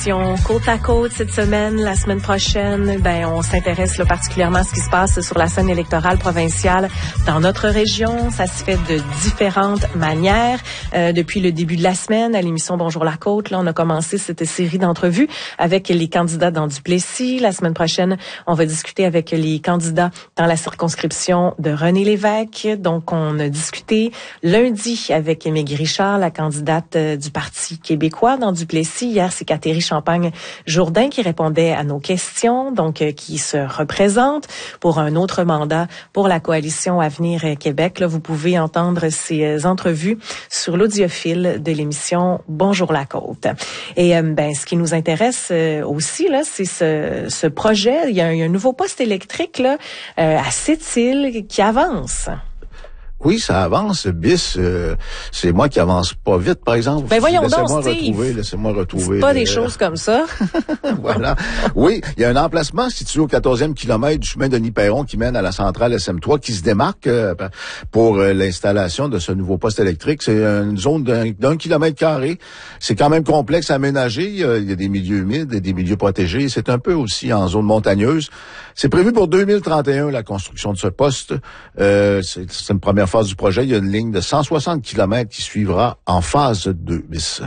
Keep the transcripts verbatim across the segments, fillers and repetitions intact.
l'émission Côte à Côte cette semaine. La semaine prochaine, ben on s'intéresse là, particulièrement à ce qui se passe sur la scène électorale provinciale dans notre région. Ça se fait de différentes manières. Euh, depuis le début de la semaine, à l'émission Bonjour la Côte, là, on a commencé cette série d'entrevues avec les candidats dans Duplessis. La semaine prochaine, on va discuter avec les candidats dans la circonscription de René Lévesque. Donc, on a discuté lundi avec Mégui Richard, la candidate du Parti québécois dans Duplessis. Hier, c'est Catherine Champagne-Jourdain qui répondait à nos questions, donc euh, qui se représente pour un autre mandat pour la coalition Avenir Québec. Là, vous pouvez entendre ces entrevues sur l'audiophile de l'émission Bonjour la Côte. Et euh, ben, ce qui nous intéresse euh, aussi, là, c'est ce, ce projet. Il y a un, il y a un nouveau poste électrique là, euh, à Sept-Îles qui avance. Oui, ça avance. Bis, euh, c'est moi qui avance pas vite, par exemple. Ben voyons laissez-moi donc, Steve. Retrouver, laissez-moi retrouver. C'est pas les... des choses comme ça. Voilà. Oui, il y a un emplacement situé au quatorzième kilomètre du chemin Denis-Perron qui mène à la centrale S M trois qui se démarque euh, pour euh, l'installation de ce nouveau poste électrique. C'est une zone d'un, d'un kilomètre carré. C'est quand même complexe à aménager. Il y a, il y a des milieux humides et des milieux protégés. C'est un peu aussi en zone montagneuse. C'est prévu pour deux mille trente et un, la construction de ce poste. Euh, c'est, c'est une première phase du projet. Il y a une ligne de cent soixante kilomètres qui suivra en phase deux.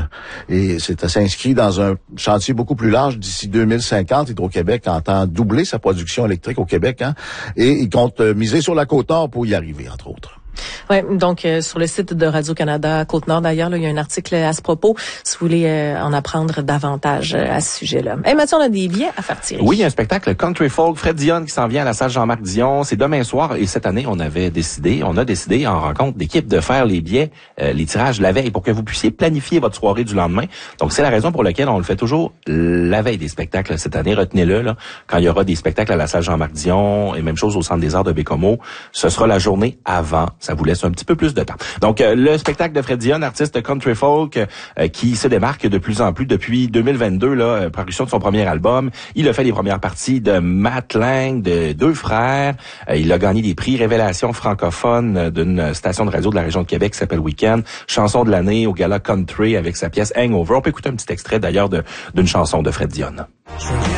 Et c'est s'inscrit dans un chantier beaucoup plus large. D'ici deux mille cinquante, Hydro-Québec entend doubler sa production électrique au Québec, hein, et il compte miser sur la Côte-Nord pour y arriver, entre autres. Ouais, donc euh, sur le site de Radio-Canada Côte-Nord, d'ailleurs, là, il y a un article à ce propos, si vous voulez euh, en apprendre davantage euh, à ce sujet-là. Hey, Mathieu, on a des billets à faire tirer. Oui, il y a un spectacle Country Folk, Fred Dion qui s'en vient à la salle Jean-Marc Dion. C'est demain soir et cette année, on avait décidé, on a décidé en rencontre d'équipe de faire les billets, euh, les tirages la veille pour que vous puissiez planifier votre soirée du lendemain. Donc, c'est la raison pour laquelle on le fait toujours la veille des spectacles cette année. Retenez-le, là, quand il y aura des spectacles à la salle Jean-Marc Dion et même chose au Centre des Arts de Bécomo, ce sera la journée avant. Ça vous laisse un petit peu plus de temps. Donc, euh, le spectacle de Fred Dion, artiste country folk, euh, qui se démarque de plus en plus depuis deux mille vingt-deux, là, euh, parution de son premier album. Il a fait les premières parties de Matt Lang, de Deux Frères. Euh, il a gagné des prix Révélation francophone d'une station de radio de la région de Québec qui s'appelle Weekend. Chanson de l'année au Gala Country avec sa pièce Hangover. On peut écouter un petit extrait d'ailleurs de, d'une chanson de Fred Dion.